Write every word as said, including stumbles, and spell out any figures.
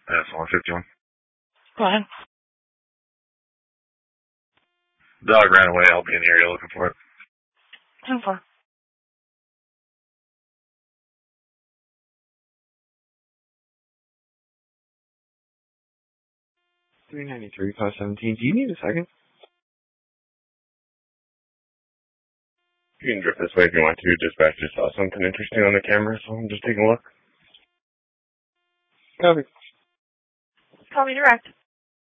That's one fifty-one. Go ahead. Dog ran away. I'll be in the area looking for it. ten four. three ninety-three, five seventeen. Do you need a second? You can drift this way if you want to. Dispatch just saw something interesting on the camera, so I'm just taking a look. Copy. Call me direct.